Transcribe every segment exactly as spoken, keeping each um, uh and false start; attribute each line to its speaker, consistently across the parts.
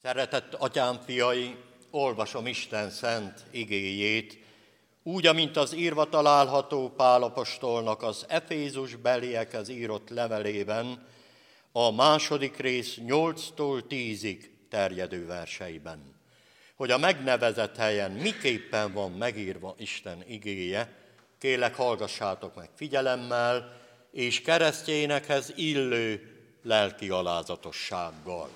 Speaker 1: Szeretett atyám fiai, olvasom Isten szent igéjét, úgy, amint az írva található Pál apostolnak az Efézus beliekhez írott levelében, a második rész nyolctól tízig terjedő verseiben. Hogy a megnevezett helyen miképpen van megírva Isten igéje, kérlek, hallgassátok meg figyelemmel, és keresztényekhez illő lelki alázatossággal.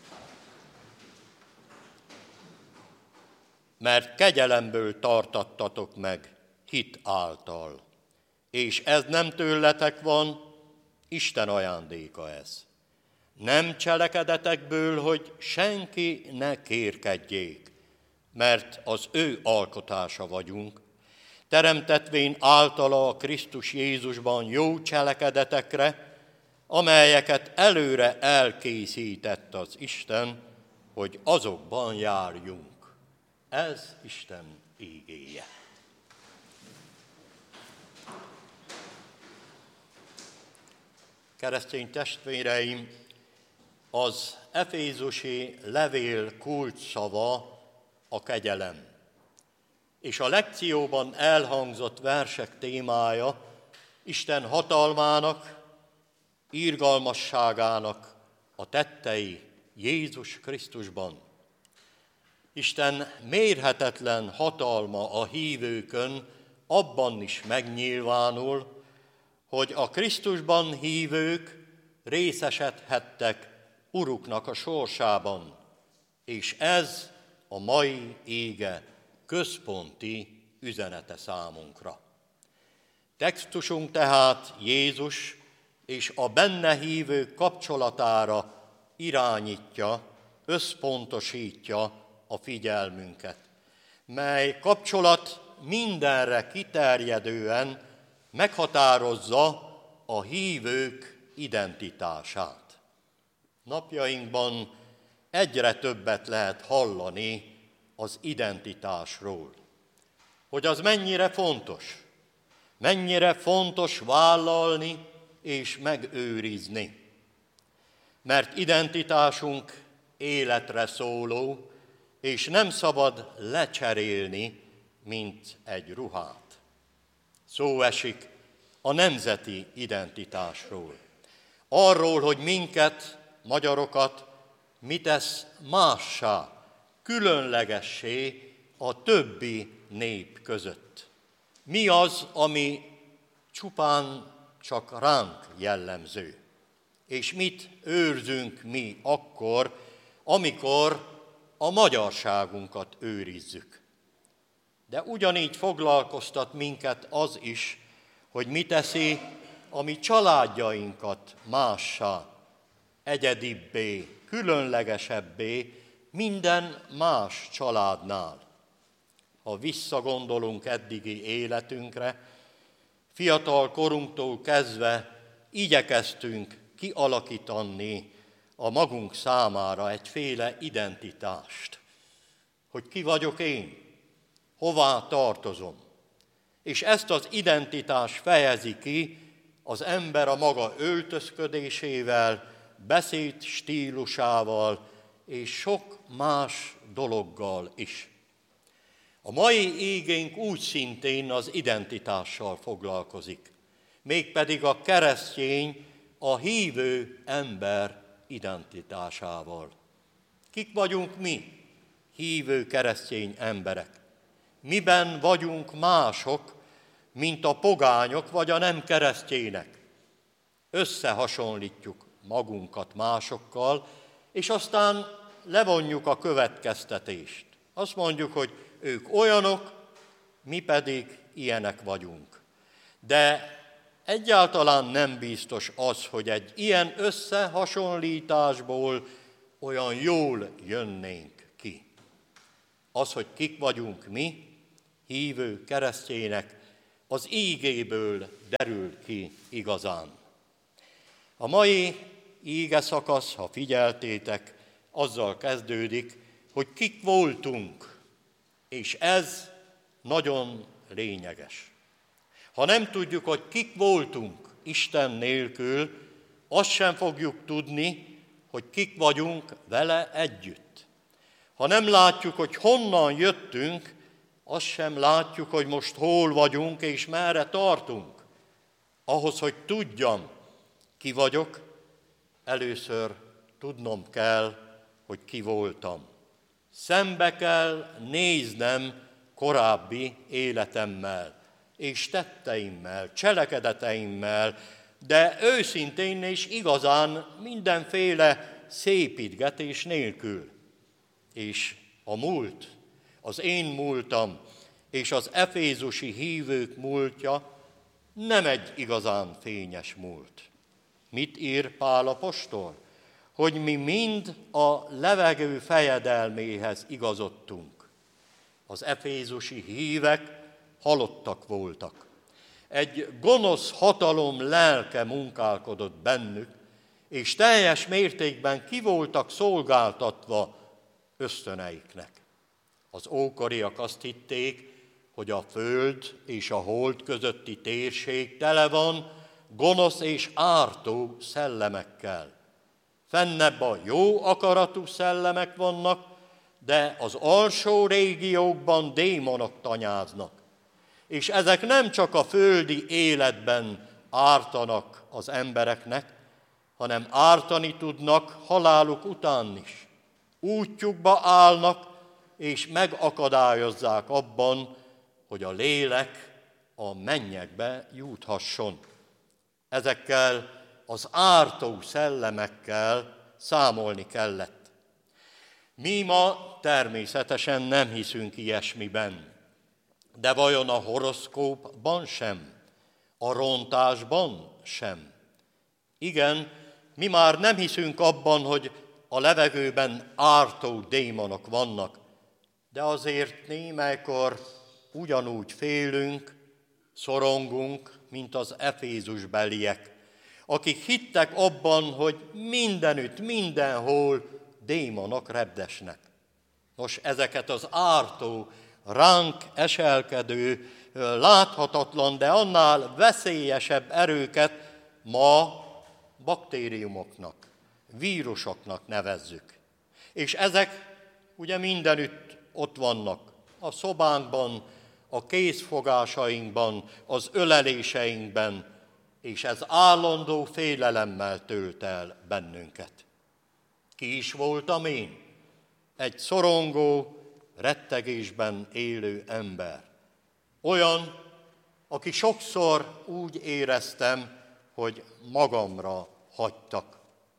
Speaker 1: Mert kegyelemből tartattatok meg hit által, és ez nem tőletek van, Isten ajándéka ez. Nem cselekedetekből, hogy senki ne kérkedjék, mert az ő alkotása vagyunk, teremtetvén általa a Krisztus Jézusban jó cselekedetekre, amelyeket előre elkészített az Isten, hogy azokban járjunk. Ez Isten ígéje. Keresztény testvéreim, az efézusi levél kulcsszava a kegyelem, és a lekcióban elhangzott versek témája Isten hatalmának, irgalmasságának a tettei Jézus Krisztusban. Isten mérhetetlen hatalma a hívőkön abban is megnyilvánul, hogy a Krisztusban hívők részesedhettek Uruknak a sorsában, és ez a mai ége központi üzenete számunkra. Textusunk tehát Jézus és a benne hívők kapcsolatára irányítja, összpontosítja a figyelmünket, mely kapcsolat mindenre kiterjedően meghatározza a hívők identitását. Napjainkban egyre többet lehet hallani az identitásról, hogy az mennyire fontos, mennyire fontos vállalni és megőrizni, mert identitásunk életre szóló, és nem szabad lecserélni, mint egy ruhát. Szó esik a nemzeti identitásról. Arról, hogy minket, magyarokat, mi tesz mássá, különlegessé a többi nép között. Mi az, ami csupán csak ránk jellemző, és mit őrzünk mi akkor, amikor a magyarságunkat őrizzük. De ugyanígy foglalkoztat minket az is, hogy mi teszi a mi családjainkat mássá, egyedibbé, különlegesebbé minden más családnál. Ha visszagondolunk eddigi életünkre, fiatal korunktól kezdve igyekeztünk kialakítani a magunk számára egyféle identitást, hogy ki vagyok én, hová tartozom. És ezt az identitást fejezi ki az ember a maga öltözködésével, beszéd stílusával és sok más dologgal is. A mai ígénk úgy szintén az identitással foglalkozik, mégpedig a keresztény, a hívő ember identitásával. Kik vagyunk mi, hívő keresztény emberek? Miben vagyunk mások, mint a pogányok vagy a nem keresztények? Összehasonlítjuk magunkat másokkal, és aztán levonjuk a következtetést. Azt mondjuk, hogy ők olyanok, mi pedig ilyenek vagyunk. De egyáltalán nem biztos az, hogy egy ilyen összehasonlításból olyan jól jönnénk ki. Az, hogy kik vagyunk mi, hívő keresztények, az ígéből derül ki igazán. A mai íge szakasz, ha figyeltétek, azzal kezdődik, hogy kik voltunk, és ez nagyon lényeges. Ha nem tudjuk, hogy kik voltunk Isten nélkül, azt sem fogjuk tudni, hogy kik vagyunk vele együtt. Ha nem látjuk, hogy honnan jöttünk, azt sem látjuk, hogy most hol vagyunk és merre tartunk. Ahhoz, hogy tudjam, ki vagyok, először tudnom kell, hogy ki voltam. Szembe kell néznem korábbi életemmel, és tetteimmel, cselekedeteimmel, de őszintén és igazán mindenféle szépítgetés nélkül. És a múlt, az én múltam és az efézusi hívők múltja nem egy igazán fényes múlt. Mit ír Pál apostol? Hogy mi mind a levegő fejedelméhez igazodtunk. Az efézusi hívek halottak voltak. Egy gonosz hatalom lelke munkálkodott bennük, és teljes mértékben ki voltak szolgáltatva ösztöneiknek. Az ókoriak azt hitték, hogy a föld és a hold közötti térség tele van gonosz és ártó szellemekkel. Fennebb a jó akaratú szellemek vannak, de az alsó régiókban démonok tanyáznak. És ezek nem csak a földi életben ártanak az embereknek, hanem ártani tudnak haláluk után is. Útjukba állnak, és megakadályozzák abban, hogy a lélek a mennyekbe juthasson. Ezekkel az ártó szellemekkel számolni kellett. Mi ma természetesen nem hiszünk ilyesmiben, de vajon a horoszkópban sem, a rontásban sem? Igen, mi már nem hiszünk abban, hogy a levegőben ártó démonok vannak, de azért némelykor ugyanúgy félünk, szorongunk, mint az efézusbeliek, akik hittek abban, hogy mindenütt, mindenhol démonok repdesnek. Nos, ezeket az ártó, ránk eselkedő, láthatatlan, de annál veszélyesebb erőket ma baktériumoknak, vírusoknak nevezzük. És ezek ugye mindenütt ott vannak, a szobánkban, a kézfogásainkban, az öleléseinkben, és ez állandó félelemmel tölt el bennünket. Ki is voltam én? Egy szorongó, rettegésben élő ember. Olyan, aki sokszor úgy éreztem, hogy magamra hagytak.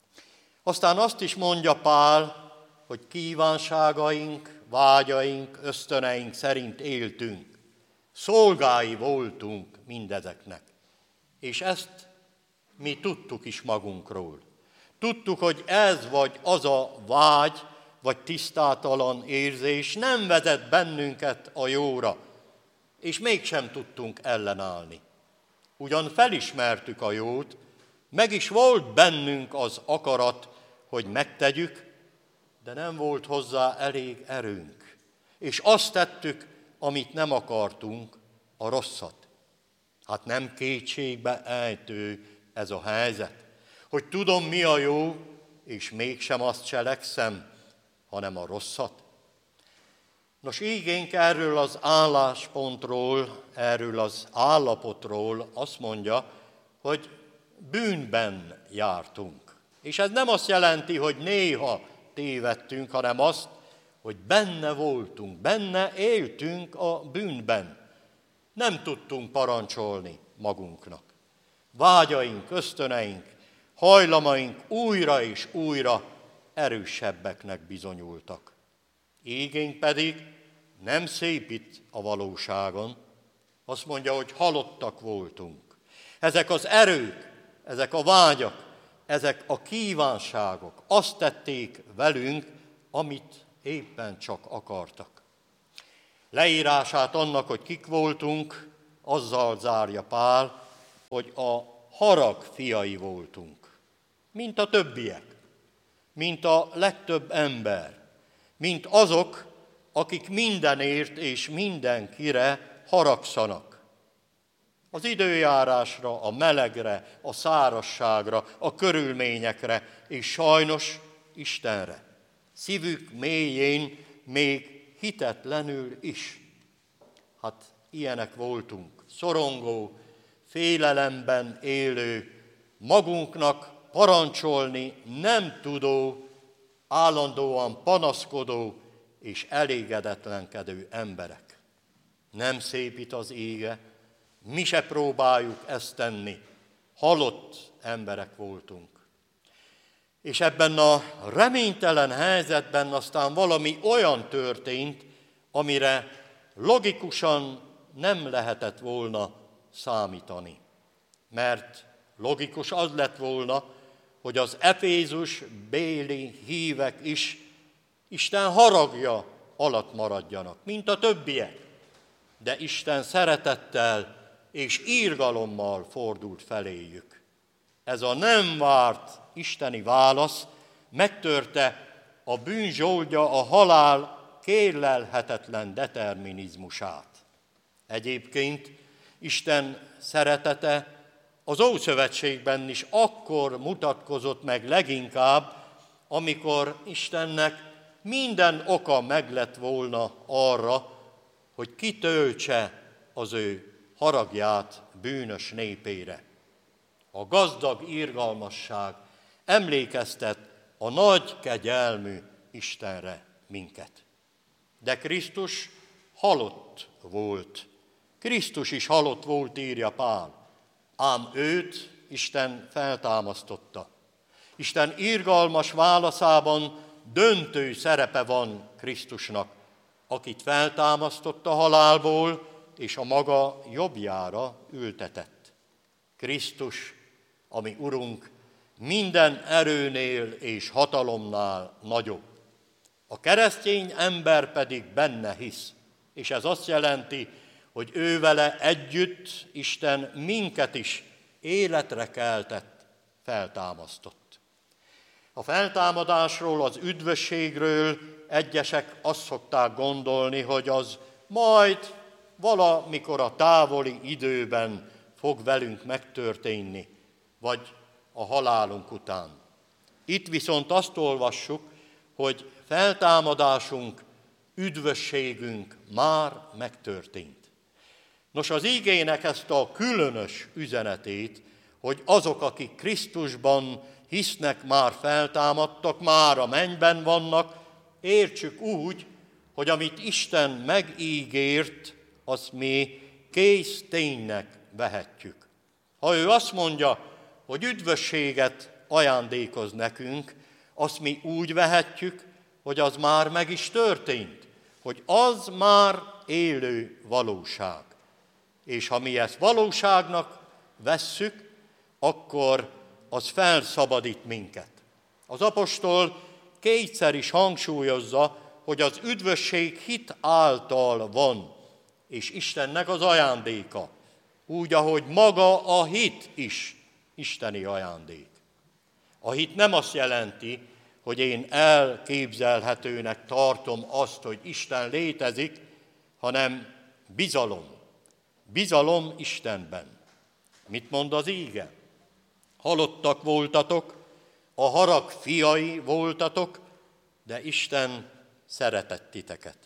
Speaker 1: Aztán azt is mondja Pál, hogy kívánságaink, vágyaink, ösztöneink szerint éltünk. Szolgái voltunk mindezeknek. És ezt mi tudtuk is magunkról. Tudtuk, hogy ez vagy az a vágy, vagy tisztátalan érzés nem vezet bennünket a jóra, és mégsem tudtunk ellenállni. Ugyan felismertük a jót, meg is volt bennünk az akarat, hogy megtegyük, de nem volt hozzá elég erőnk. És azt tettük, amit nem akartunk, a rosszat. Hát nem kétségbe ejtő ez a helyzet, hogy tudom, mi a jó, és mégsem azt cselekszem, hanem a rosszat. Nos, ígénk erről az álláspontról, erről az állapotról azt mondja, hogy bűnben jártunk. És ez nem azt jelenti, hogy néha tévedtünk, hanem azt, hogy benne voltunk, benne éltünk a bűnben. Nem tudtunk parancsolni magunknak. Vágyaink, ösztöneink, hajlamaink újra és újra erősebbeknek bizonyultak. Igény pedig nem szépít a valóságon, azt mondja, hogy halottak voltunk. Ezek az erők, ezek a vágyak, ezek a kívánságok azt tették velünk, amit éppen csak akartak. Leírását annak, hogy kik voltunk, azzal zárja Pál, hogy a harag fiai voltunk, mint a többiek, mint a legtöbb ember, mint azok, akik mindenért és mindenkire haragszanak. Az időjárásra, a melegre, a szárazságra, a körülményekre, és sajnos Istenre. szívük mélyén még hitetlenül is. Hát ilyenek voltunk, szorongó, félelemben élő, magunknak parancsolni nem tudó, állandóan panaszkodó és elégedetlenkedő emberek. Nem szépít az ége, mi se próbáljuk ezt tenni, halott emberek voltunk. És ebben a reménytelen helyzetben aztán valami olyan történt, amire logikusan nem lehetett volna számítani. Mert logikus az lett volna, hogy az Efézus béli hívek is Isten haragja alatt maradjanak, mint a többiek. De Isten szeretettel és irgalommal fordult feléjük. Ez a nem várt isteni válasz megtörte a bűn zsoldja a halál kérlelhetetlen determinizmusát. Egyébként Isten szeretete az Ószövetségben is akkor mutatkozott meg leginkább, amikor Istennek minden oka meglett volna arra, hogy kitöltse az ő haragját bűnös népére. A gazdag irgalmasság emlékeztet a nagy kegyelmű Istenre minket. De Krisztus halott volt. Krisztus is halott volt, írja Pál. Ám őt Isten feltámasztotta. Isten irgalmas válaszában döntő szerepe van Krisztusnak, akit feltámasztott a halálból, és a maga jobbjára ültetett. Krisztus, ami Urunk, minden erőnél és hatalomnál nagyobb. A keresztény ember pedig benne hisz, és ez azt jelenti, hogy ő vele együtt Isten minket is életre keltett, feltámasztott. A feltámadásról, az üdvösségről egyesek azt szokták gondolni, hogy az majd valamikor a távoli időben fog velünk megtörténni, vagy a halálunk után. Itt viszont azt olvassuk, hogy feltámadásunk, üdvösségünk már megtörtént. Nos, az igének ezt a különös üzenetét, hogy azok, akik Krisztusban hisznek, már feltámadtak, már a mennyben vannak, értsük úgy, hogy amit Isten megígért, azt mi kész ténynek vehetjük. Ha ő azt mondja, hogy üdvösséget ajándékoz nekünk, azt mi úgy vehetjük, hogy az már meg is történt, hogy az már élő valóság. És ha mi ezt valóságnak vesszük, akkor az felszabadít minket. Az apostol kétszer is hangsúlyozza, hogy az üdvösség hit által van, és Istennek az ajándéka, úgy, ahogy maga a hit is isteni ajándék. A hit nem azt jelenti, hogy én elképzelhetőnek tartom azt, hogy Isten létezik, hanem bizalom. Bizalom Istenben. Mit mond az íge? Halottak voltatok, a harag fiai voltatok, de Isten szeretett titeket.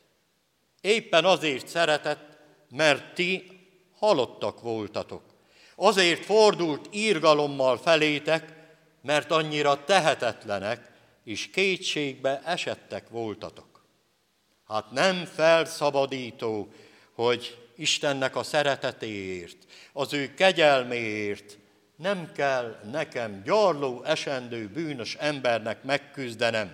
Speaker 1: Éppen azért szeretett, mert ti halottak voltatok. Azért fordult irgalommal felétek, mert annyira tehetetlenek és kétségbe esettek voltatok. Hát nem felszabadító, hogy Istennek a szeretetéért, az ő kegyelméért nem kell nekem gyarló esendő bűnös embernek megküzdenem.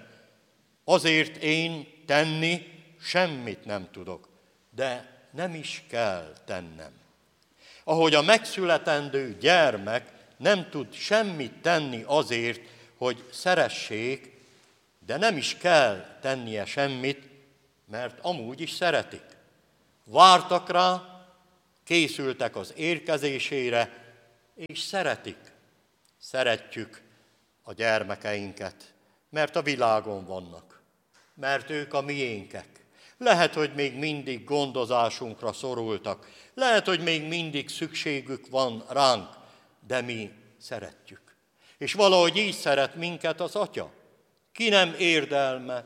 Speaker 1: Azért én tenni semmit nem tudok, de nem is kell tennem. Ahogy a megszületendő gyermek nem tud semmit tenni azért, hogy szeressék, de nem is kell tennie semmit, mert amúgy is szeretik. Vártak rá, készültek az érkezésére, és szeretik. Szeretjük a gyermekeinket, mert a világon vannak, mert ők a miénkek. Lehet, hogy még mindig gondozásunkra szorultak, lehet, hogy még mindig szükségük van ránk, de mi szeretjük. És valahogy így szeret minket az Atya. Ki nem érdelme,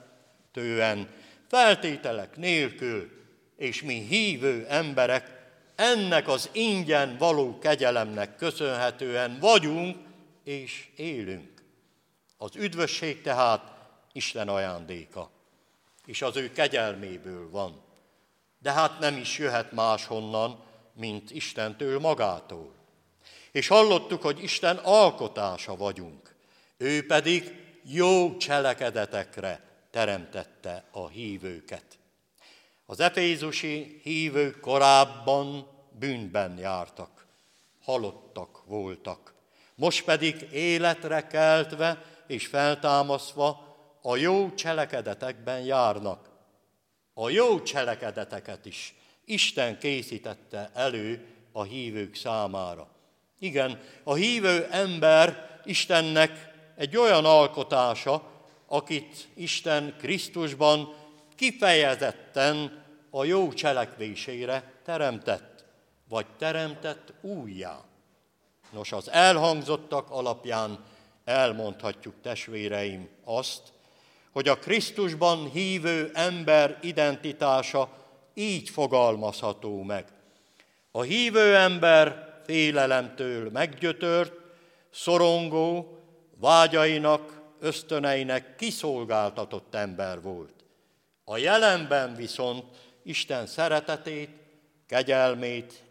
Speaker 1: tően, feltételek nélkül, és mi hívő emberek ennek az ingyen való kegyelemnek köszönhetően vagyunk és élünk. Az üdvösség tehát Isten ajándéka, és az ő kegyelméből van. De hát nem is jöhet máshonnan, mint Istentől magától. És hallottuk, hogy Isten alkotása vagyunk. Ő pedig jó cselekedetekre teremtette a hívőket. Az efézusi hívők korábban bűnben jártak, halottak voltak. Most pedig életre keltve és feltámasztva a jó cselekedetekben járnak. A jó cselekedeteket is Isten készítette elő a hívők számára. Igen, a hívő ember Istennek egy olyan alkotása, akit Isten Krisztusban kifejezetten a jó cselekvésére teremtett, vagy teremtett újjá. Nos, az elhangzottak alapján elmondhatjuk, testvéreim, azt, hogy a Krisztusban hívő ember identitása így fogalmazható meg. A hívő ember félelemtől meggyötört, szorongó, vágyainak, ösztöneinek kiszolgáltatott ember volt. A jelenben viszont Isten szeretetét, kegyelmét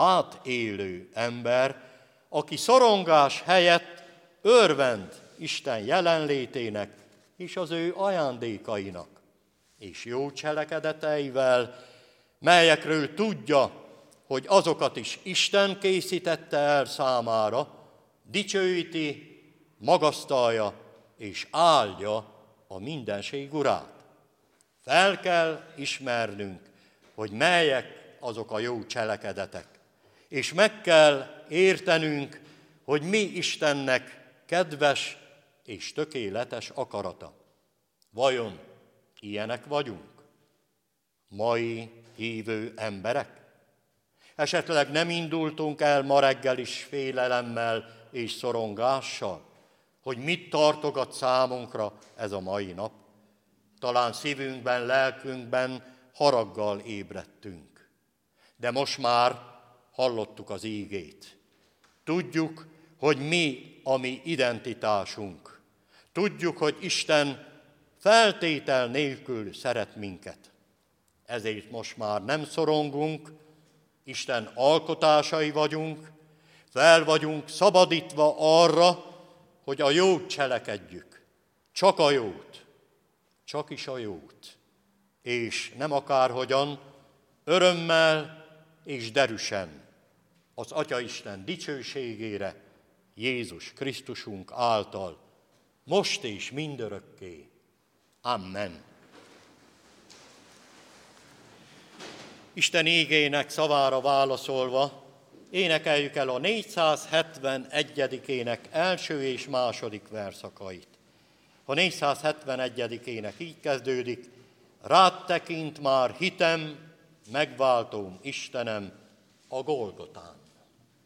Speaker 1: átélő ember, aki szorongás helyett örvend Isten jelenlétének és az ő ajándékainak, és jó cselekedeteivel, melyekről tudja, hogy azokat is Isten készítette el számára, dicsőíti, magasztalja és áldja a mindenség urát. Fel kell ismernünk, hogy melyek azok a jó cselekedetek, és meg kell értenünk, hogy mi Istennek kedves és tökéletes akarata. Vajon ilyenek vagyunk? Mai hívő emberek? Esetleg nem indultunk el ma reggel is félelemmel és szorongással, hogy mit tartogat számunkra ez a mai nap? Talán szívünkben, lelkünkben haraggal ébredtünk. De most már hallottuk az ígét. Tudjuk, hogy mi a mi identitásunk. Tudjuk, hogy Isten feltétel nélkül szeret minket. Ezért most már nem szorongunk, Isten alkotásai vagyunk, fel vagyunk szabadítva arra, hogy a jót cselekedjük. Csak a jót. Csak is a jót. És nem akárhogyan, örömmel és derűsen az Atyaisten dicsőségére, Jézus Krisztusunk által, most és mindörökké. Amen. Isten ígének szavára válaszolva énekeljük el a négyszázhetvenegyedik első és második verszakait. A négyszázhetvenegyedik így kezdődik: rád tekint már hitem, megváltóm Istenem a Golgotán.